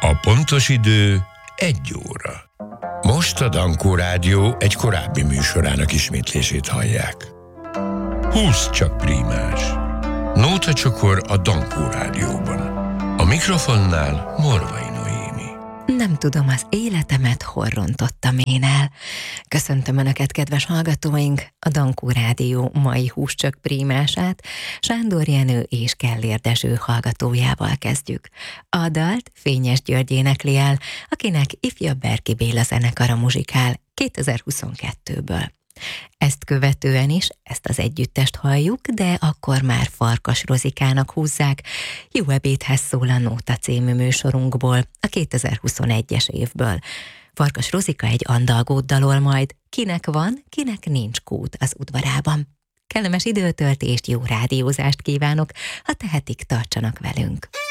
A pontos idő 1 óra. Most a Dankó Rádió egy korábbi műsorának ismétlését hallják. 20 csak prímás. Nótacsokor a Dankó Rádióban. A mikrofonnál Morvai Noémi. Nem tudom, az életemet hol rontottam én el. Köszöntöm Önöket, kedves hallgatóink, a Dankó Rádió mai 20 csak prímását Sándor Jenő és Kellér Dezső hallgatójával kezdjük. A dalt Fényes György énekli el, akinek ifjabb Berki Béla zenekara muzsikál 2022-ből. Ezt követően is ezt az együttest halljuk, de akkor már Farkas Rozikának húzzák. Jó ebédhez szól a Nóta című műsorunkból, a 2021-es évből. Farkas Rozika egy andalgót dalol majd, kinek van, kinek nincs kút az udvarában. Kellemes időtöltést, jó rádiózást kívánok, ha tehetik, tartsanak velünk.